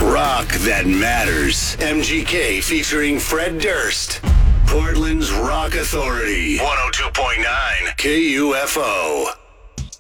Rock that matters. MGK featuring Fred Durst. Portland's Rock Authority. 102.9 KUFO.